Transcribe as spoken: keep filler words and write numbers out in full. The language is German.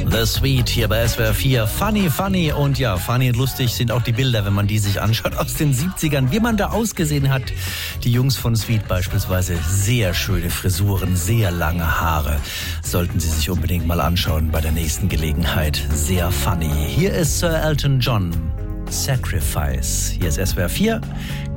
The Sweet hier bei S W R vier. Funny, funny und ja, funny und lustig sind auch die Bilder, wenn man die sich anschaut aus den siebzigern, wie man da ausgesehen hat. Die Jungs von Sweet beispielsweise, sehr schöne Frisuren, sehr lange Haare. Sollten Sie sich unbedingt mal anschauen bei der nächsten Gelegenheit. Sehr funny. Hier ist Sir Elton John. Sacrifice. Hier ist S W R vier.